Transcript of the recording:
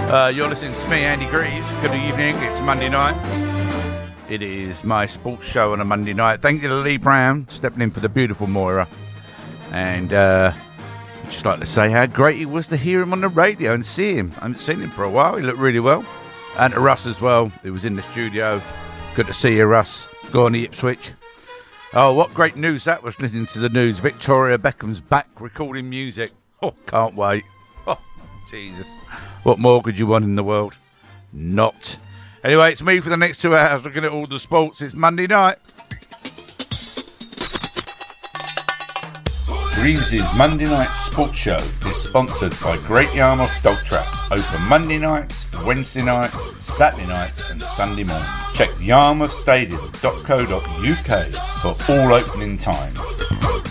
You're listening to me, Andy Greaves. Good evening. It's Monday night. It is my sports show on a Monday night. Thank you to Lee Brown stepping in for the beautiful Moira. And I'd just like to say how great it was to hear him on the radio and see him. I haven't seen him for a while. He looked really well. And to Russ as well, who was in the studio. Good to see you, Russ. Go on the Ipswich. Oh, what great news that was, listening to the news. Victoria Beckham's back recording music. Oh, can't wait. Oh, Jesus. What more could you want in the world? Not. Anyway, it's me for the next 2 hours looking at all the sports. It's Monday night. Greaves' Monday Night Sports Show is sponsored by Great Yarmouth Dog Trap. Open Monday nights, Wednesday nights, Saturday nights and Sunday morning. Check yarmouthstadium.co.uk for all opening times.